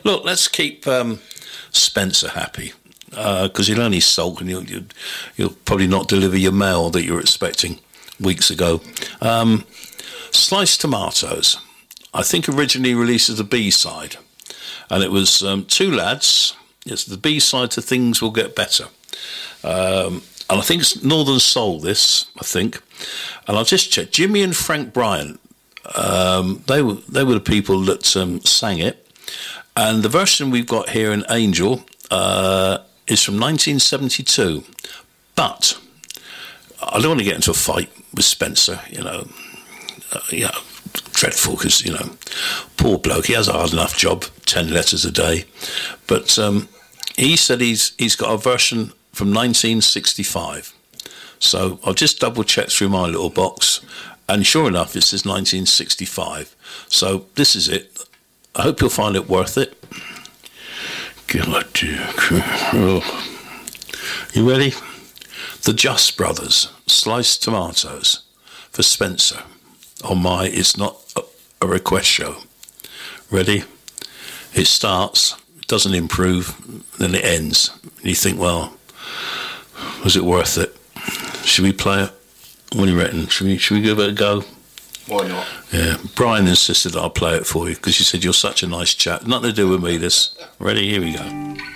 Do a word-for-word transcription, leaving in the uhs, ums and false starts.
Look, let's keep um, Spencer happy, because uh, he'll only sulk and he'll, he'll, he'll probably not deliver your mail that you were expecting weeks ago. Um, Sliced Tomatoes, I think originally released as a B-side, and it was um, two lads. It's the B-side to Things Will Get Better. Um, and I think it's Northern Soul, this, I think. And I've just checked. Jimmy and Frank Bryant, um, they were they were the people that um, sang it. And the version we've got here in Angel uh, is from nineteen seventy-two. But I don't want to get into a fight with Spencer, you know. Uh, you know, dreadful, because, you know, poor bloke, he has a hard enough job, ten letters a day. But um, he said he's he's got a version from nineteen sixty-five. So I'll just double check through my little box, and sure enough, this is nineteen sixty-five. So this is it. I hope you'll find it worth it. God, oh. You ready? The Just Brothers, Sliced Tomatoes, for Spencer, on my It's Not a Request show. Ready? It starts, it doesn't improve, then it ends. And you think, well, was it worth it? Should we play it? What do you reckon? Should we, should we give it a go? Why not? Yeah, Brian insisted I'll play it for you because he said you're such a nice chap. Nothing to do with me, this. Ready? Here we go.